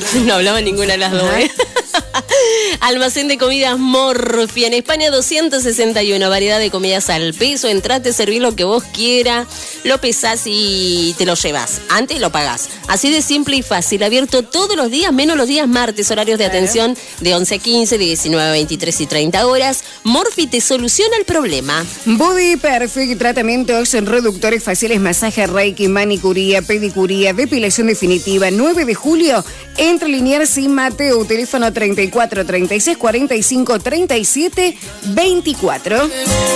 No hablaba ninguna de las dos, ¿eh? Almacén de comidas Morfi. En España 261, variedad de comidas al peso. Entrate, serví lo que vos quieras, lo pesás y te lo llevas. Antes lo pagás. Así de simple y fácil. Abierto todos los días, menos los días martes. Horarios de atención de 11 a 15, de 19 a 23 y 30 horas. Morfi te soluciona el problema. Body Perfect, tratamientos reductores faciales, masaje, reiki, manicuría, pedicuría, depilación definitiva. 9 de julio, entre Liniers y Mateo. Teléfono 34 36 45 37 24.